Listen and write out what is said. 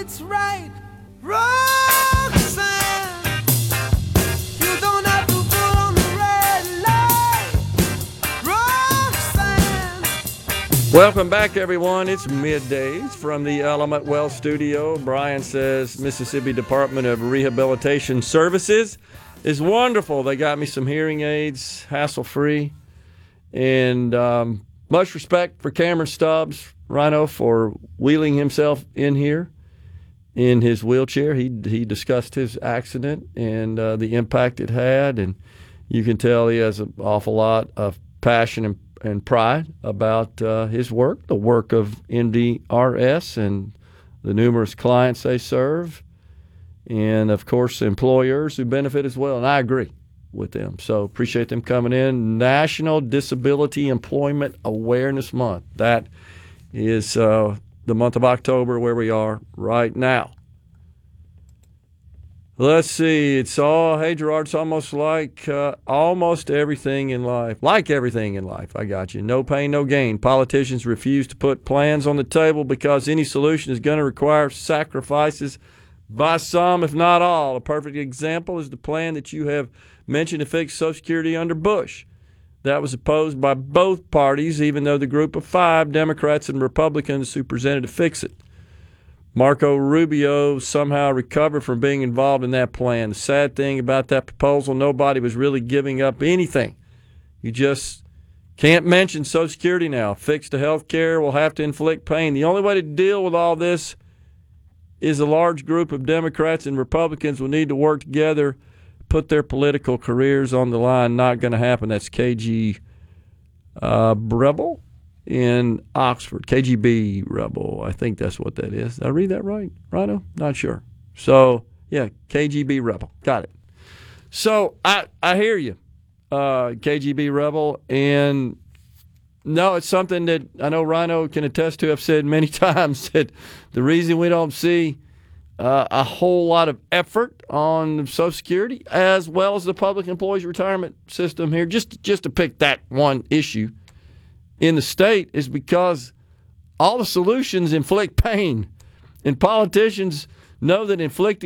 it's right. Roxanne, you don't have to pull on the red light. Roxanne. Welcome back, everyone. It's middays from the Element Well studio. Brian says Mississippi Department of Rehabilitation Services is wonderful. They got me some hearing aids, hassle-free. And much respect for Cameron Stubbs, Rhino, for wheeling himself in here in his wheelchair. He discussed his accident and the impact it had. And you can tell he has an awful lot of passion and pride about his work, the work of NDRS and the numerous clients they serve, and, of course, employers who benefit as well. And I agree with them. So appreciate them coming in. National Disability Employment Awareness Month. That is the month of October where we are right now. Let's see. Hey, Gerard, it's almost like almost everything in life. Like everything in life, I got you. No pain, no gain. Politicians refuse to put plans on the table because any solution is going to require sacrifices by some, if not all. A perfect example is the plan that you have mentioned to fix Social Security under Bush. That was opposed by both parties, even though the group of 5 Democrats and Republicans who presented to fix it. Marco Rubio somehow recovered from being involved in that plan. The sad thing about that proposal, nobody was really giving up anything. You just can't mention Social Security now. Fix the health care will have to inflict pain. The only way to deal with all this is a large group of Democrats and Republicans will need to work together, put their political careers on the line. Not going to happen. That's KG Rebel in Oxford. KGB Rebel. I think that's what that is. Did I read that right, Rhino? Not sure. So, yeah, KGB Rebel. Got it. So, I hear you, KGB Rebel. And, no, it's something that I know Rhino can attest to. I've said many times that the reason we don't see a whole lot of effort on Social Security as well as the public employees retirement system here, just to pick that one issue in the state, is because all the solutions inflict pain. And politicians know that inflicting